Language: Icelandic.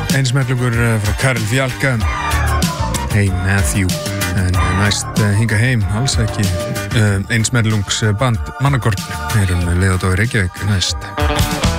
Einsmerlugur frá Karel Fjálka. Hey Matthew. En næst hinga heim, alls ekki einsmerlungs band Mannakorn. Erum leið á Reykjavík næst.